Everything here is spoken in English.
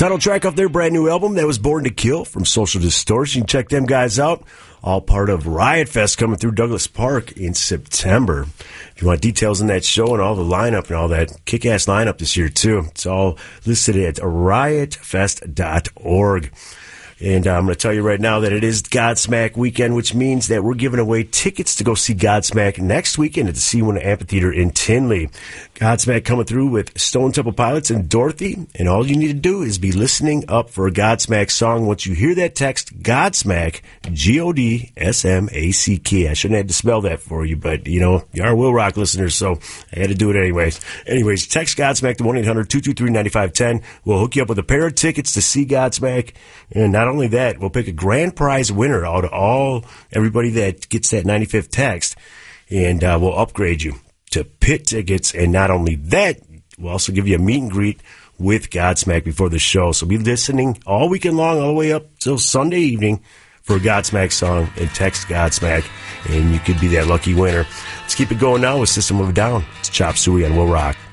Title track off their brand new album that was Born to Kill from Social Distortion. Check them guys out. All part of Riot Fest coming through Douglas Park in September. If you want details on that show and all the lineup and all that kick-ass lineup this year too, it's all listed at riotfest.org. And I'm going to tell you right now that it is Godsmack weekend, which means that we're giving away tickets to go see Godsmack next weekend at the C1 Amphitheater in Tinley. Godsmack coming through with Stone Temple Pilots and Dorothy. And all you need to do is be listening up for a Godsmack song. Once you hear that, text Godsmack, Godsmack. I shouldn't have to spell that for you, but, you know, you are Will Rock listeners, so I had to do it anyways. Anyways, text Godsmack to 1-800-223-9510. We'll hook you up with a pair of tickets to see Godsmack. And not only that, we'll pick a grand prize winner out of everybody that gets that 95th text, and we'll upgrade you to pit tickets. And not only that, we'll also give you a meet and greet with Godsmack before the show. So be listening all weekend long, all the way up till Sunday evening for a Godsmack song, and text Godsmack, and you could be that lucky winner. Let's keep it going now with System of a Down. It's Chop Suey on Will Rock.